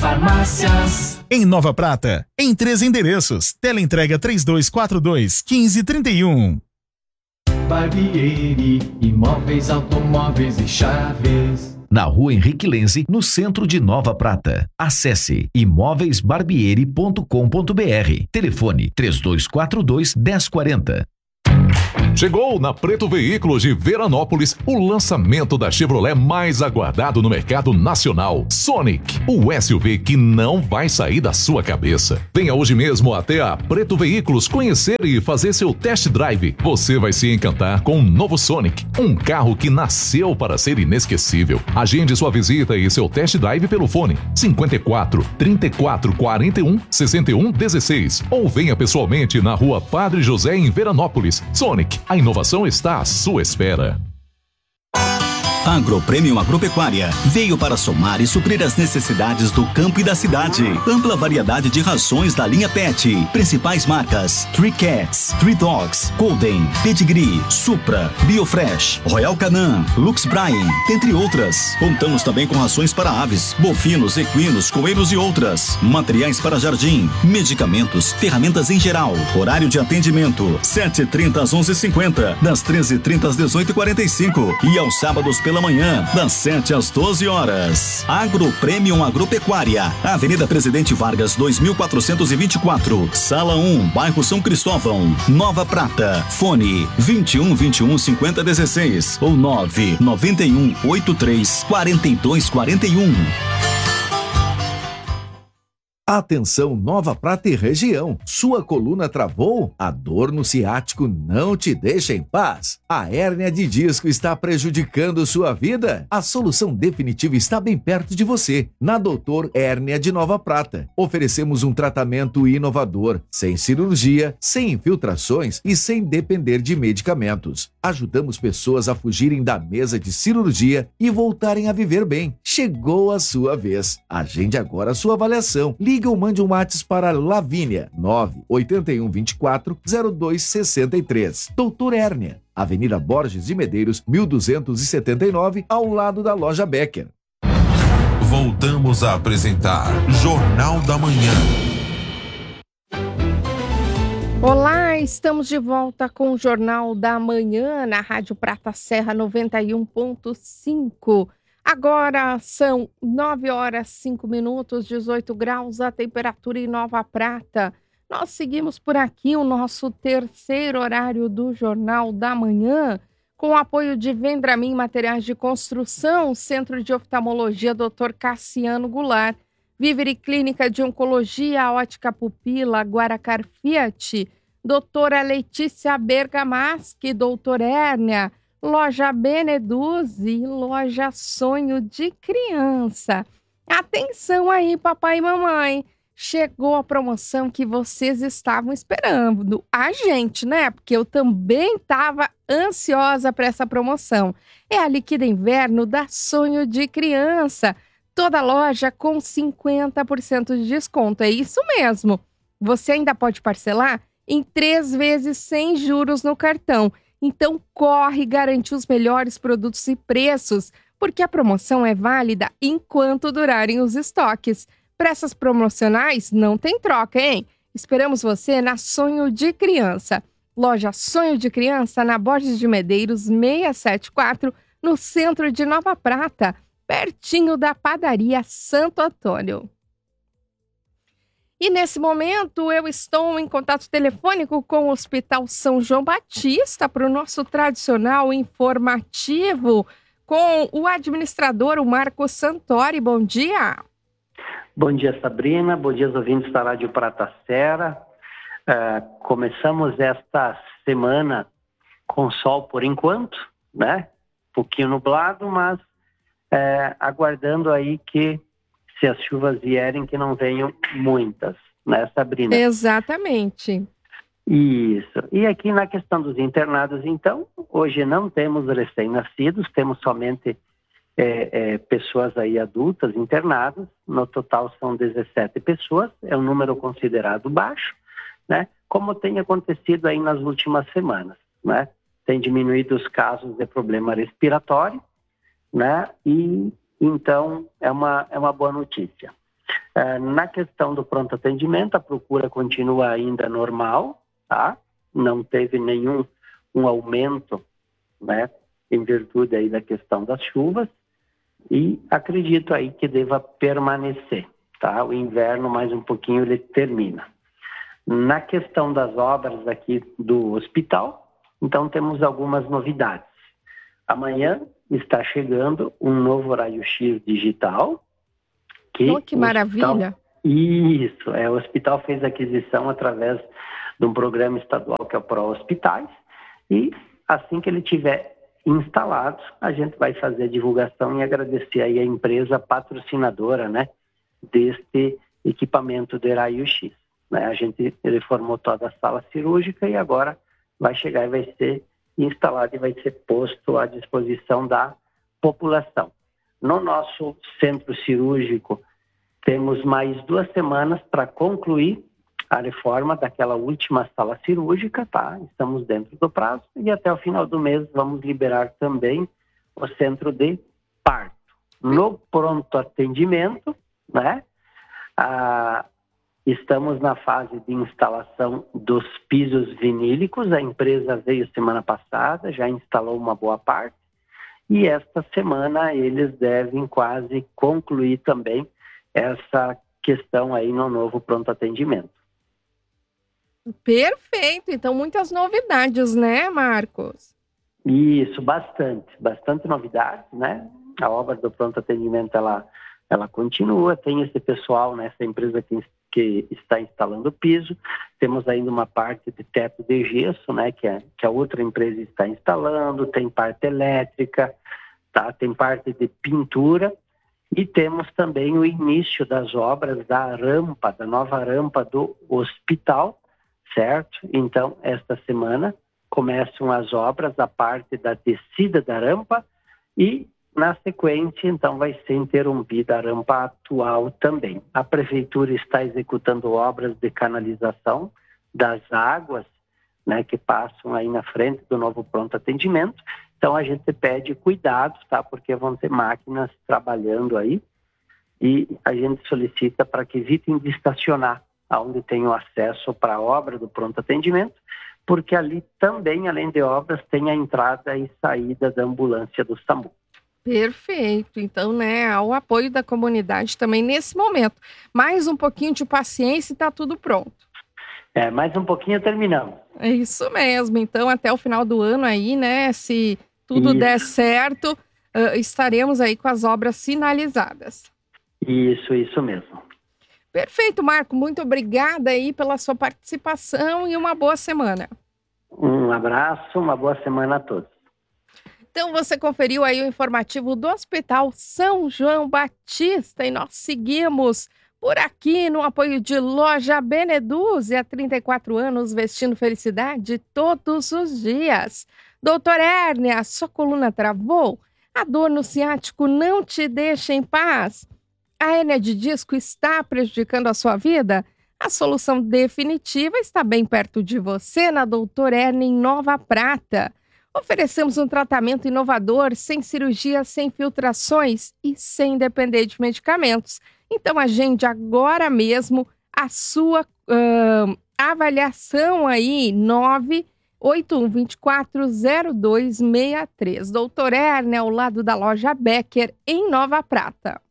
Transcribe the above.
Farmácias. Em Nova Prata, em 3 endereços. Teleentrega 3242-1531. Barbieri, imóveis, automóveis e chaves. Na Rua Henrique Lenze, no centro de Nova Prata. Acesse imóveisbarbieri.com.br. Telefone 3242-1040. Chegou na Preto Veículos de Veranópolis o lançamento da Chevrolet mais aguardado no mercado nacional, Sonic, o SUV que não vai sair da sua cabeça. Venha hoje mesmo até a Preto Veículos conhecer e fazer seu test drive. Você vai se encantar com o novo Sonic, um carro que nasceu para ser inesquecível. Agende sua visita e seu test drive pelo fone 54 34 41 61 16 ou venha pessoalmente na Rua Padre José em Veranópolis. Sonic, a inovação está à sua espera. Agropremium Agropecuária veio para somar e suprir as necessidades do campo e da cidade. Ampla variedade de rações da linha Pet. Principais marcas: Three Cats, Three Dogs, Golden, Pedigree, Supra, Biofresh, Royal Canin, Lux Brine, entre outras. Contamos também com rações para aves, bovinos, equinos, coelhos e outras. Materiais para jardim, medicamentos, ferramentas em geral. Horário de atendimento: 7h30 às 11h50, das 13h30 às 18h45 e aos sábados pela manhã, das 7 às 12 horas. Agropremium Agropecuária, Avenida Presidente Vargas 2424, Sala 1, Bairro São Cristóvão, Nova Prata. Fone 21 21 50 16 ou 9 91 83 42 41. Atenção Nova Prata e região, sua coluna travou? A dor no ciático não te deixa em paz? A hérnia de disco está prejudicando sua vida? A solução definitiva está bem perto de você, na Doutor Hérnia de Nova Prata. Oferecemos um tratamento inovador, sem cirurgia, sem infiltrações e sem depender de medicamentos. Ajudamos pessoas a fugirem da mesa de cirurgia e voltarem a viver bem. Chegou a sua vez. Agende agora a sua avaliação. Liga ou mande um WhatsApp para Lavínia 981240263. Doutor Hérnia, Avenida Borges de Medeiros, 1279, ao lado da loja Becker. Voltamos a apresentar Jornal da Manhã. Olá, estamos de volta com o Jornal da Manhã na Rádio Prata Serra 91.5. Agora são 9h05, 18 graus a temperatura em Nova Prata. Nós seguimos por aqui o nosso terceiro horário do Jornal da Manhã, com o apoio de Vendramin Materiais de Construção, Centro de Oftalmologia Dr. Cassiano Goulart, Vivere Clínica de Oncologia, Ótica Pupila, Guaracar Fiat, Doutora Letícia Bergamaschi, Doutor Hérnia, Loja Beneduzzi, Loja Sonho de Criança. Atenção aí, papai e mamãe. Chegou a promoção que vocês estavam esperando. A gente, né? Porque eu também estava ansiosa para essa promoção. É a Liquida Inverno da Sonho de Criança. Toda loja com 50% de desconto. É isso mesmo. Você ainda pode parcelar em 3 vezes sem juros no cartão. Então, corre e garante os melhores produtos e preços, porque a promoção é válida enquanto durarem os estoques. Preços promocionais não tem troca, hein? Esperamos você na Sonho de Criança. Loja Sonho de Criança, na Borges de Medeiros, 674, no centro de Nova Prata, pertinho da padaria Santo Antônio. E nesse momento eu estou em contato telefônico com o Hospital São João Batista para o nosso tradicional informativo com o administrador, o Marcos Santori. Bom dia. Bom dia, Sabrina. Bom dia aos ouvintes da Rádio Prata Serra. Começamos esta semana com sol por enquanto, né? Um pouquinho nublado, mas aguardando aí que se as chuvas vierem, que não venham muitas, né, Sabrina? Exatamente. Isso. E aqui na questão dos internados, então, hoje não temos recém-nascidos, temos somente pessoas aí adultas internadas. No total são 17 pessoas, é um número considerado baixo, né? Como tem acontecido aí nas últimas semanas, né? Tem diminuído os casos de problema respiratório, né? E então é uma boa notícia. Na questão do pronto atendimento, a procura continua ainda normal, tá? Não teve nenhum aumento, né, em virtude aí da questão das chuvas, e acredito aí que deva permanecer, tá? O inverno mais um pouquinho ele termina. Na questão das obras aqui do hospital, então temos algumas novidades. Amanhã está chegando um novo raio-x digital. Que maravilha! Isso, o hospital fez aquisição através de um programa estadual que é o Pro Hospitais, e assim que ele tiver instalado, a gente vai fazer a divulgação e agradecer aí a empresa patrocinadora, né, deste equipamento de raio-x. Né? A gente reformou toda a sala cirúrgica e agora vai chegar e vai ser instalado e vai ser posto à disposição da população. No nosso centro cirúrgico, temos mais 2 semanas para concluir a reforma daquela última sala cirúrgica, tá? Estamos dentro do prazo e até o final do mês vamos liberar também o centro de parto. No pronto atendimento, né? Estamos na fase de instalação dos pisos vinílicos. A empresa veio semana passada, já instalou uma boa parte e esta semana eles devem quase concluir também essa questão aí no novo pronto atendimento. Perfeito, então muitas novidades, né, Marcos? Isso, bastante novidades, né? A obra do pronto atendimento, ela continua, tem esse pessoal, né, essa empresa que está instalando o piso, temos ainda uma parte de teto de gesso, né, que a outra empresa está instalando, tem parte elétrica, tá? Tem parte de pintura e temos também o início das obras da nova rampa do hospital, certo? Então, esta semana começam as obras, a parte da descida da rampa e, na sequência, então, vai ser interrompida a rampa atual também. A Prefeitura está executando obras de canalização das águas, né, que passam aí na frente do novo pronto atendimento. Então, a gente pede cuidado, tá? Porque vão ter máquinas trabalhando aí e a gente solicita para que evitem de estacionar onde tem o acesso para a obra do pronto atendimento, porque ali também, além de obras, tem a entrada e saída da ambulância do SAMU. Perfeito. Então, né, ao apoio da comunidade também nesse momento. Mais um pouquinho de paciência e está tudo pronto. Mais um pouquinho terminamos. É isso mesmo. Então, até o final do ano aí, né, se tudo der certo, estaremos aí com as obras finalizadas. Isso mesmo. Perfeito, Marco. Muito obrigada aí pela sua participação e uma boa semana. Um abraço, uma boa semana a todos. Então, você conferiu aí o informativo do Hospital São João Batista e nós seguimos por aqui no apoio de Loja Beneduzzi, há 34 anos vestindo felicidade todos os dias. Doutor Hérnia, sua coluna travou? A dor no ciático não te deixa em paz? A hérnia de disco está prejudicando a sua vida? A solução definitiva está bem perto de você na Doutor Hérnia em Nova Prata. Oferecemos um tratamento inovador, sem cirurgia, sem filtrações e sem depender de medicamentos. Então, agende agora mesmo a sua avaliação aí, 981240263. Doutor Hérnia, ao lado da loja Becker, em Nova Prata.